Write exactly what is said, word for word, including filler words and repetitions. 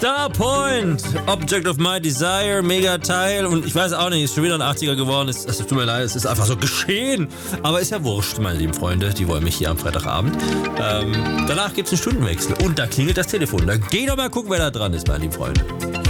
Starpoint, Object of My Desire, mega Teil und ich weiß auch nicht, ist schon wieder ein achtziger geworden, es, es tut mir leid, es ist einfach so geschehen, aber ist ja wurscht, meine lieben Freunde, die wollen mich hier am Freitagabend. Ähm, danach gibt's einen Stundenwechsel und da klingelt das Telefon, da geh doch mal gucken, wer da dran ist, meine lieben Freunde.